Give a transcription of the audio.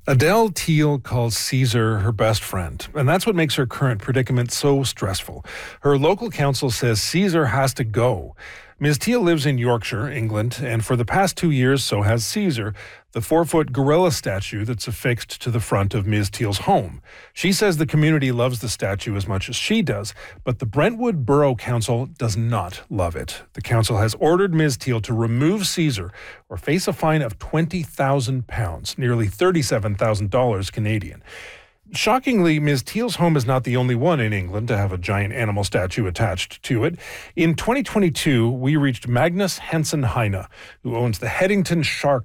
Adele Teal calls Caesar her best friend, and that's what makes her current predicament so stressful. Her local council says Caesar has to go. Ms. Teal lives in Yorkshire, England, and for the past 2 years, so has Caesar, the 4-foot gorilla statue that's affixed to the front of Ms. Teal's home. She says the community loves the statue as much as she does, but the Brentwood Borough Council does not love it. The council has ordered Ms. Teal to remove Caesar or face a fine of £20,000, nearly $37,000 Canadian. Shockingly, Ms. Teal's home is not the only one in England to have a giant animal statue attached to it. In 2022, we reached Magnus Hansen Heine, who owns the Headington Shark